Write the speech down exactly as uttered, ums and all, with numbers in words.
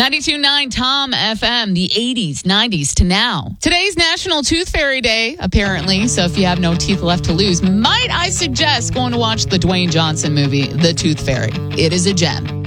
ninety-two point nine Tom F M, the eighties, nineties to now. Today's National Tooth Fairy Day, apparently. So if you have no teeth left to lose, might I suggest going to watch the Dwayne Johnson movie, The Tooth Fairy. It is a gem.